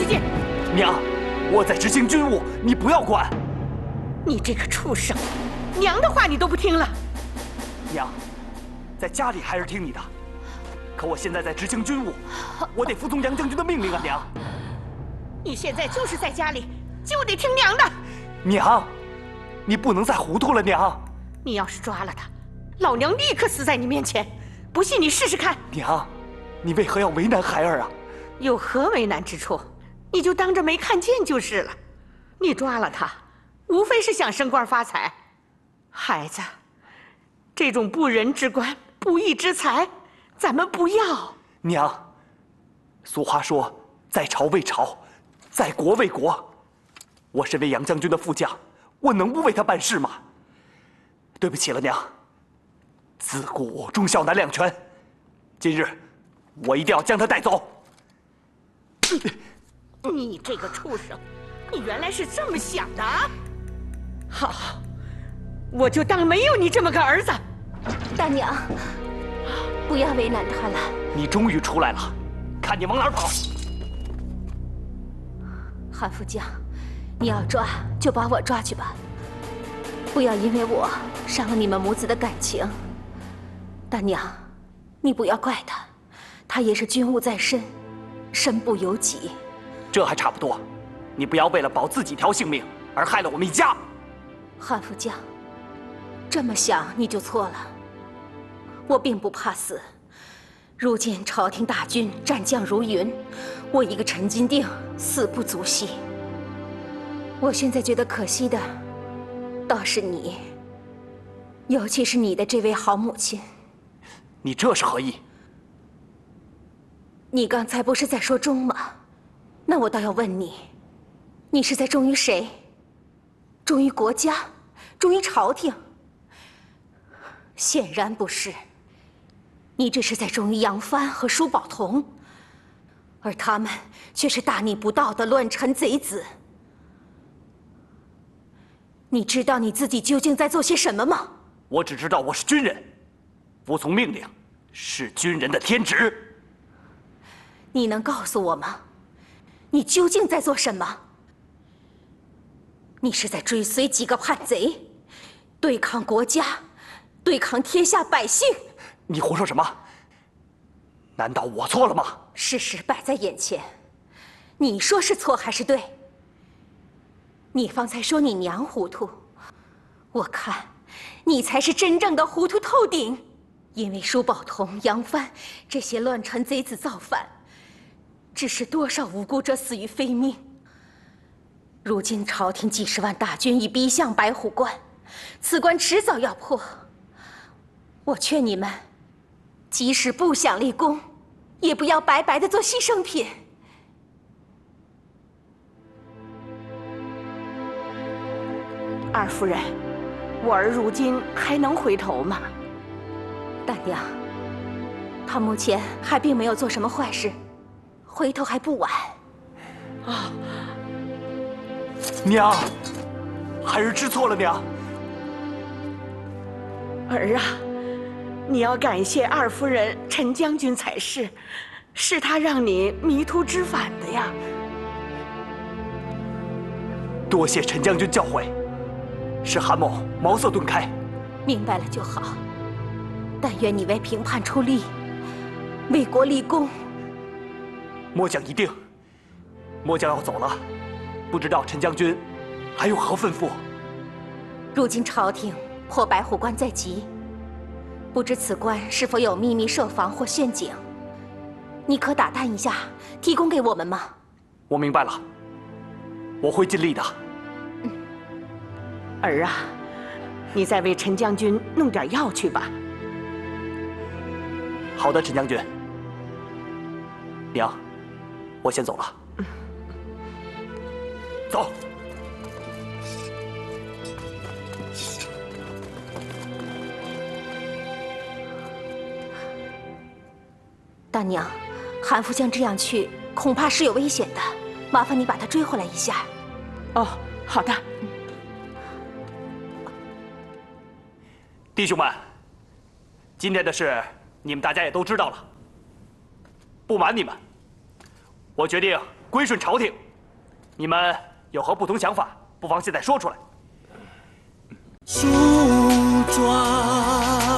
见。 娘，我在执行军务，你不要管。 你这个畜生，娘的话你都不听了。 娘，在家里还是听你的，可我现在在执行军务，我得服从杨将军的命令啊，娘。 你现在就是在家里，就得听娘的。 娘，你不能再糊涂了，娘。 你要是抓了他，老娘立刻死在你面前。不信你试试看。 娘，你为何要为难孩儿啊？ 有何为难之处？你就当着没看见就是了。你抓了他，无非是想升官发财。孩子，这种不仁之官、不义之财，咱们不要。 娘，俗话说，在朝为朝，在国为国。我身为杨将军的副将，我能不为他办事吗？对不起了，娘。自古忠孝难两全，今日我一定要将他带走。 你这个畜生，你原来是这么想的啊！好，我就当没有你这么个儿子。 大娘，不要为难他了。 你终于出来了，看你往哪儿跑！ 韩副将，你要抓就把我抓去吧，不要因为我伤了你们母子的感情。大娘，你不要怪他，他也是军务在身，身不由己。 这还差不多，你不要为了保自己条性命而害了我们一家。 韩副将，这么想你就错了。我并不怕死，如今朝廷大军战将如云，我一个陈金定死不足惜。我现在觉得可惜的，倒是你，尤其是你的这位好母亲。 你这是何意？ 你刚才不是在说忠吗？那我倒要问你，你是在忠于谁？忠于国家，忠于朝廷？显然不是，你只是在忠于杨帆和舒宝同，而他们却是大逆不道的乱臣贼子。你知道你自己究竟在做些什么吗？ 我只知道我是军人，服从命令是军人的天职。 你能告诉我吗？你究竟在做什么？你是在追随几个叛贼，对抗国家，对抗天下百姓？ 你胡说什么？难道我错了吗？ 事实摆在眼前，你说是错还是对？你方才说你娘糊涂，我看你才是真正的糊涂透顶。因为舒宝同、杨帆这些乱臣贼子造反，致使多少无辜者死于非命。如今朝廷几十万大军已逼向白虎关，此关迟早要破。我劝你们，即使不想立功，也不要白白的做牺牲品。 二夫人，我儿如今还能回头吗？ 大娘，他目前还并没有做什么坏事，回头还不晚。 啊， 娘，孩儿知错了，娘。 儿啊，你要感谢二夫人陈将军才是，是他让你迷途知返的呀。 多谢陈将军教诲，使韩某茅塞顿开。 明白了就好。但愿你为平叛出力，为国立功。 末将一定。末将要走了，不知道陈将军还有何吩咐？ 如今朝廷破白虎关在即，不知此关是否有秘密设防或陷阱？你可打探一下，提供给我们吗？ 我明白了，我会尽力的。 儿啊，你再为陈将军弄点药去吧。 好的，陈将军。娘，我先走了。走。 大娘，韩副将这样去，恐怕是有危险的，麻烦你把他追回来一下。 哦，好的。 弟兄们，今天的事你们大家也都知道了。不瞒你们，我决定归顺朝廷。你们有何不同想法，不妨现在说出来。 梳妆。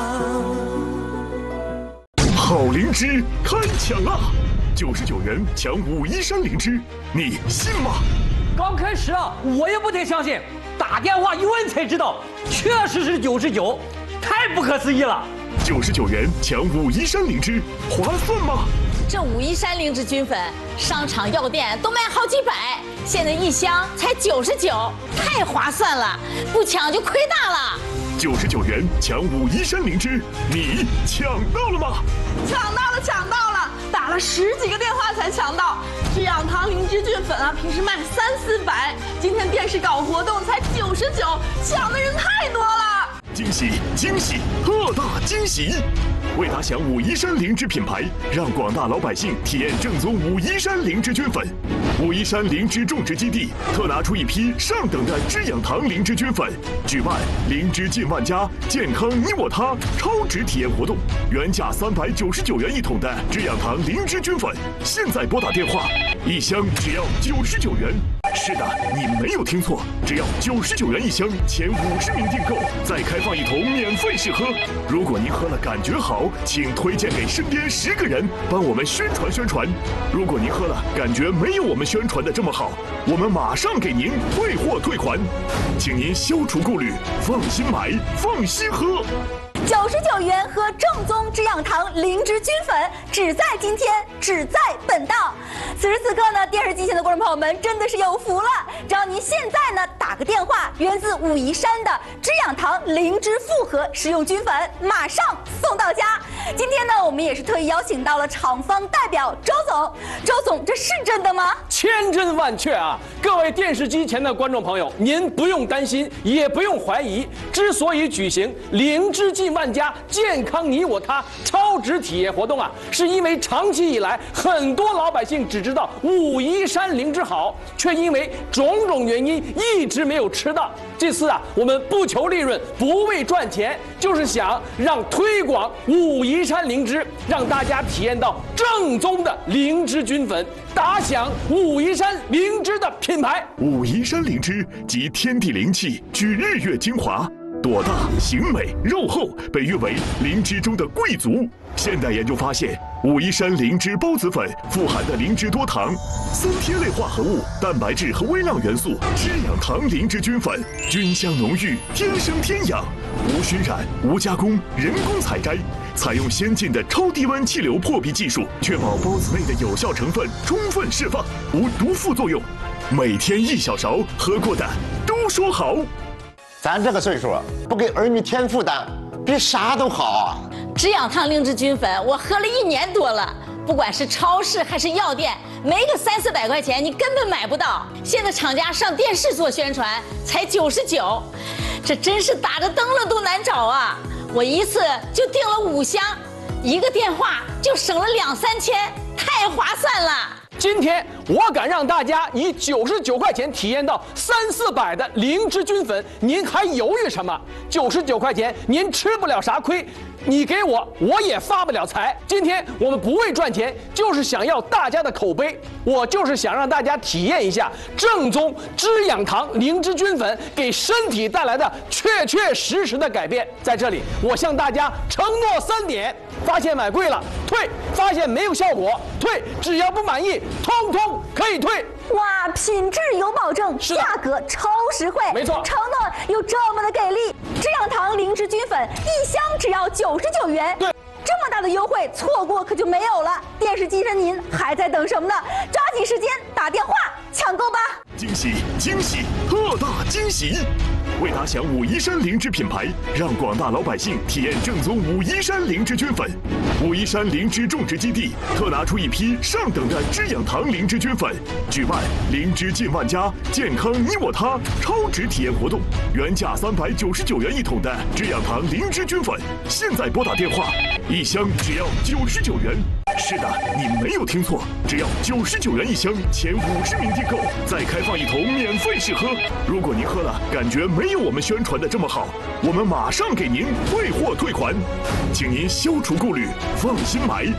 好灵芝开抢啦！99元抢武夷山灵芝，你信吗？ 刚开始啊，我也不太相信，打电话一问才知道，确实是99，太不可思议了。 99元抢武夷山灵芝，划算吗？ 这武夷山灵芝菌粉，商场药店都卖好几百，现在一箱才99，太划算了，不抢就亏大了。 99元抢武夷山灵芝，你抢到了吗？ 抢到了，抢到了！打了10几个电话才抢到。制氧堂灵芝菌粉啊，平时卖300、400，今天电视搞活动才99，抢的人太多了。 惊喜惊喜，特大惊喜！为打响武夷山灵芝品牌，让广大老百姓体验正宗武夷山灵芝菌粉。武夷山灵芝种植基地特拿出一批上等的制氧堂灵芝菌粉，举办灵芝进万家，健康你我他超值体验活动。原价399元一桶的制氧堂灵芝菌粉，现在拨打电话，一箱只要99元。是的，你没有听错，只要99元一箱，前50名订购，再开放一桶免费试喝。如果您喝了感觉好，请推荐给身边10个人，帮我们宣传宣传。如果您喝了感觉没有我们宣传的这么好，我们马上给您退货退款，请您消除顾虑，放心买，放心喝。 99元喝正宗制氧堂灵芝菌粉，只在今天，只在本档。此时此刻呢，电视机前的观众朋友们真的是有福了，只要您现在呢打个电话，源自武夷山的制氧堂灵芝复合食用菌粉，马上送到家。今天呢，我们也是特意邀请到了厂方代表周总。周总，这是真的吗？ 千真万确啊！各位电视机前的观众朋友，您不用担心，也不用怀疑。之所以举行灵芝进万家，健康你我他超值体验活动啊，是因为长期以来很多老百姓只知道武夷山灵芝好，却因为种种原因一直没有吃到。这次啊，我们不求利润，不为赚钱，就是想让推广武夷山灵芝，让大家体验到正宗的灵芝菌粉，打响武夷山灵芝的品牌。 武夷山灵芝集天地灵气，聚日月精华。朵大形美肉厚，被誉为灵芝中的贵族。现代研究发现，武夷山灵芝孢子粉富含的灵芝多糖、三萜类化合物、蛋白质和微量元素，制氧堂灵芝菌粉菌香浓郁，天生天养，无熏染、无加工、人工采摘，采用先进的超低温气流破壁技术，确保孢子内的有效成分充分释放，无毒副作用。每天1小勺，喝过的都说好。 咱这个岁数，不给儿女添负担，比啥都好啊！ 制氧堂灵芝菌粉，我喝了1年多了，不管是超市还是药店，没个3、400块钱，你根本买不到。现在厂家上电视做宣传，才99，这真是打着灯了都难找啊！我一次就订了5箱，一个电话就省了2、3千，太划算了。 今天我敢让大家以99块钱体验到3、400的灵芝菌粉，您还犹豫什么？99块钱您吃不了啥亏，你给我，我也发不了财。今天我们不为赚钱，就是想要大家的口碑，我就是想让大家体验一下正宗制氧堂灵芝菌粉给身体带来的确确实实的改变。在这里，我向大家承诺3点：发现买贵了退，发现没有效果退，只要不满意，通通可以退。 哇，品质有保证，价格超实惠， 没错， 承诺有这么的给力。制氧堂灵芝菌粉1箱只要99元， 对， 这么大的优惠，错过可就没有了。电视机前您还在等什么呢？抓紧时间打电话抢购吧！ 惊喜惊喜，特大惊喜！为打响武夷山灵芝品牌，让广大老百姓体验正宗武夷山灵芝菌粉。武夷山灵芝种植基地特拿出一批上等的制氧堂灵芝菌粉，举办灵芝进万家，健康你我他超值体验活动。原价399元一桶的制氧堂灵芝菌粉，现在拨打电话，一箱只要99元。是的，你没有听错，只要99元一箱，前50名订购，再开放一桶免费试喝。如果您喝了感觉没有我们宣传的这么好，我们马上给您退货退款，请您消除顾虑，放心买，